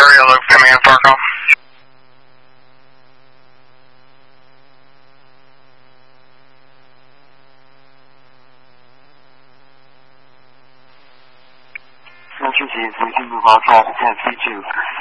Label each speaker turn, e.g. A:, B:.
A: area, Luke, Family and Fargo.
B: Central 进入 Volta 1032,